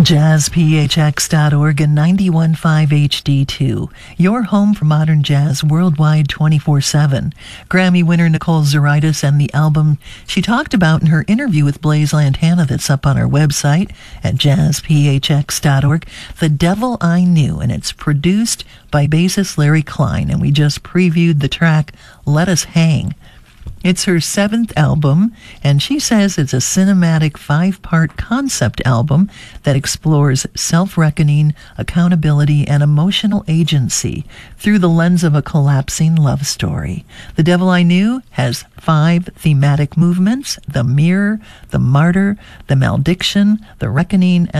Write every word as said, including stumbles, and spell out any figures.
jazz p h x dot org and ninety-one point five H D two. Your home for modern jazz worldwide twenty-four seven. Grammy winner Nicole Zaritis and the album she talked about in her interview with Blaise Lantana that's up on our website at jazz p h x dot org. The Devil I Knew, and it's produced by bassist Larry Klein, and we just previewed the track Let Us Hang. It's her seventh album, and she says it's a cinematic five-part concept album that explores self-reckoning, accountability, and emotional agency through the lens of a collapsing love story. The Devil I Knew has five thematic movements: the mirror, the martyr, the malediction, the reckoning, and